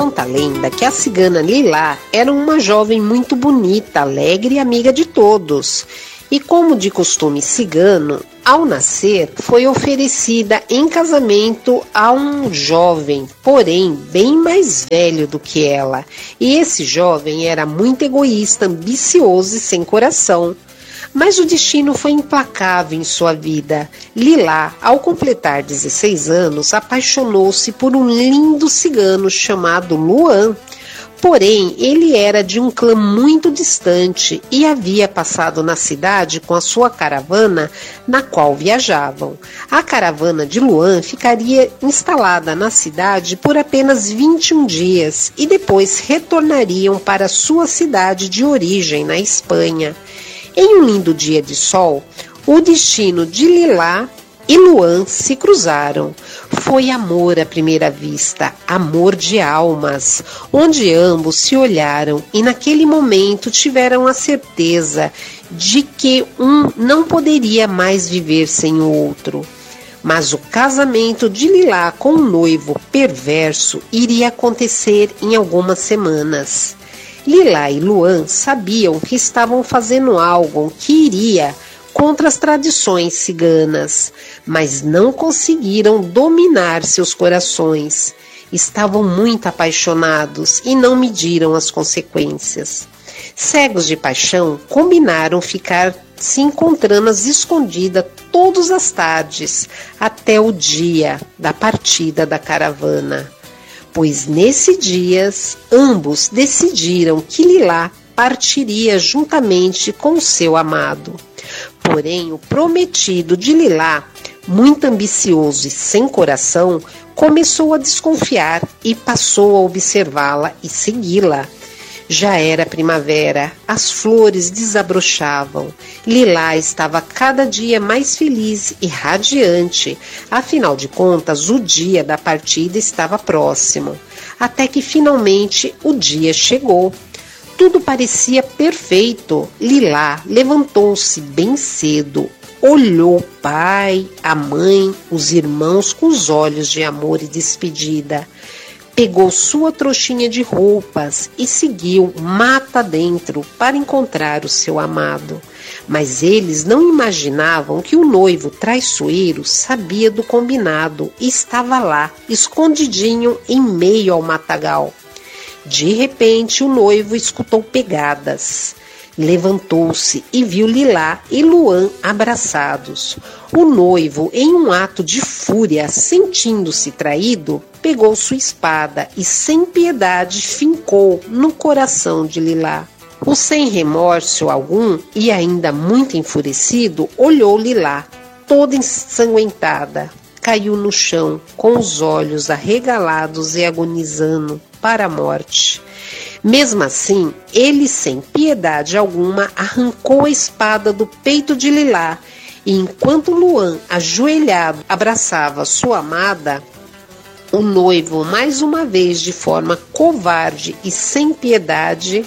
Conta a lenda que a cigana Lilá era uma jovem muito bonita, alegre e amiga de todos. E como de costume cigano, ao nascer foi oferecida em casamento a um jovem, porém bem mais velho do que ela. E esse jovem era muito egoísta, ambicioso e sem coração. Mas o destino foi implacável em sua vida. Lilá, ao completar 16 anos, apaixonou-se por um lindo cigano chamado Luan. Porém, ele era de um clã muito distante e havia passado na cidade com a sua caravana na qual viajavam. A caravana de Luan ficaria instalada na cidade por apenas 21 dias e depois retornariam para sua cidade de origem, na Espanha. Em um lindo dia de sol, o destino de Lilá e Luan se cruzaram. Foi amor à primeira vista, amor de almas, onde ambos se olharam e naquele momento tiveram a certeza de que um não poderia mais viver sem o outro. Mas o casamento de Lilá com um noivo perverso iria acontecer em algumas semanas. Lilá e Luan sabiam que estavam fazendo algo que iria contra as tradições ciganas, mas não conseguiram dominar seus corações. Estavam muito apaixonados e não mediram as consequências. Cegos de paixão, combinaram ficar se encontrando às escondidas todas as tardes, até o dia da partida da caravana. Pois nesse dia, ambos decidiram que Lilá partiria juntamente com o seu amado. Porém, o prometido de Lilá, muito ambicioso e sem coração, começou a desconfiar e passou a observá-la e segui-la. Já era primavera, as flores desabrochavam. Lilá estava cada dia mais feliz e radiante. Afinal de contas, o dia da partida estava próximo. Até que finalmente o dia chegou. Tudo parecia perfeito. Lilá levantou-se bem cedo, olhou o pai, a mãe, os irmãos com os olhos de amor e despedida. Pegou sua trouxinha de roupas e seguiu mata dentro para encontrar o seu amado. Mas eles não imaginavam que o noivo traiçoeiro sabia do combinado e estava lá, escondidinho em meio ao matagal. De repente, o noivo escutou pegadas. Levantou-se e viu Lilá e Luan abraçados. O noivo, em um ato de fúria, sentindo-se traído, pegou sua espada e, sem piedade, fincou no coração de Lilá. O sem remorso algum e ainda muito enfurecido, olhou Lilá, toda ensanguentada. Caiu no chão, com os olhos arregalados e agonizando para a morte. Mesmo assim, ele, sem piedade alguma, arrancou a espada do peito de Lilá, e enquanto Luan, ajoelhado, abraçava sua amada, o noivo, mais uma vez de forma covarde e sem piedade,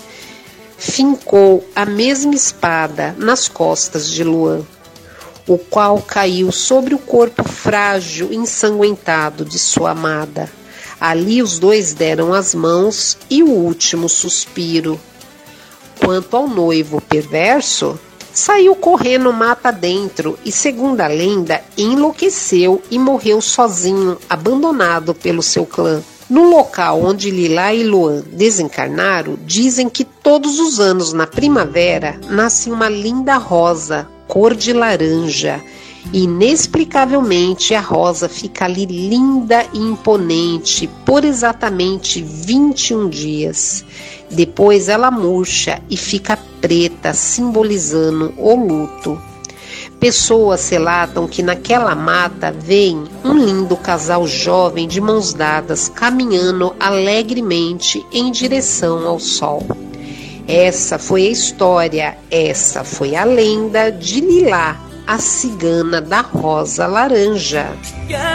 fincou a mesma espada nas costas de Luan, o qual caiu sobre o corpo frágil e ensanguentado de sua amada. Ali os dois deram as mãos e o último suspiro. Quanto ao noivo perverso, saiu correndo mata dentro e, segundo a lenda, enlouqueceu e morreu sozinho, abandonado pelo seu clã. No local onde Lilá e Luan desencarnaram, dizem que todos os anos na primavera nasce uma linda rosa, cor de laranja. Inexplicavelmente, a rosa fica ali linda e imponente por exatamente 21 dias. Depois ela murcha e fica preta, simbolizando o luto. Pessoas relatam que naquela mata vem um lindo casal jovem de mãos dadas, caminhando alegremente em direção ao sol. Essa foi a história, essa foi a lenda de Lilá, a cigana da rosa laranja.